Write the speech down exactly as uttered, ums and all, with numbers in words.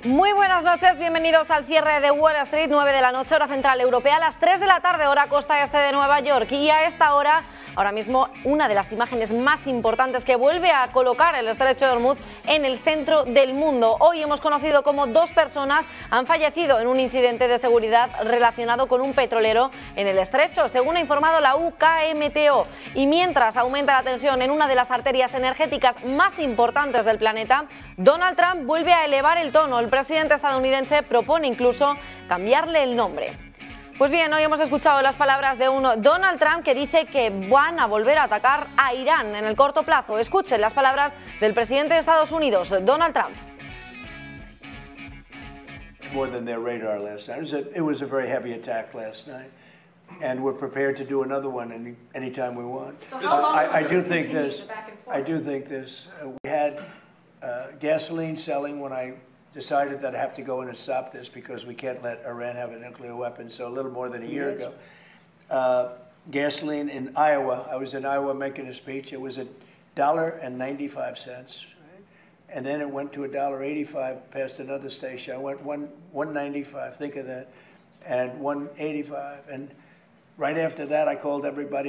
Muy buenas noches, bienvenidos al cierre de Wall Street, nueve de la noche, hora central europea, a las tres de la tarde, hora costa este de Nueva York. Y a esta hora, ahora mismo, una de las imágenes más importantes que vuelve a colocar el estrecho de Hormuz en el centro del mundo. Hoy hemos conocido cómo dos personas han fallecido en un incidente de seguridad relacionado con un petrolero en el estrecho, según ha informado la U K M T O. Y mientras aumenta la tensión en una de las arterias energéticas más importantes del planeta, Donald Trump vuelve a elevar el tono. El presidente estadounidense propone incluso cambiarle el nombre. Pues bien, hoy hemos escuchado las palabras de un Donald Trump que dice que van a volver a atacar a Irán en el corto plazo. Escuchen las palabras del presidente de Estados Unidos, Donald Trump. More than their radar last night. It was a, it was a very heavy attack last night, and we're prepared to do another one any anytime we want. So how long I, I is do it think continue this. the back and forth? I do think this. Uh, we had uh, gasoline selling when I decided that I have to go in and stop this because we can't let Iran have a nuclear weapon. So a little more than a year ago, uh, gasoline in Iowa. I was in Iowa making a speech. It was a dollar and ninety-five cents. And then it went to a dollar eighty-five past another station. I went one one ninety-five. Think of that, and one eighty-five. And right after that, I called everybody.